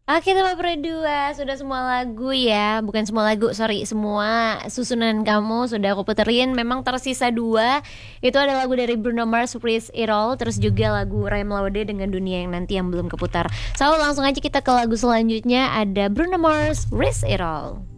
Oke teman berdua, sudah semua lagu ya. Bukan semua lagu, sorry, semua susunan kamu sudah aku puterin. Memang tersisa dua. Itu ada lagu dari Bruno Mars, Risk It All. Terus juga lagu Ryan Melody dengan Dunia yang Nanti yang belum keputar. So langsung aja kita ke lagu selanjutnya. Ada Bruno Mars, Risk It All.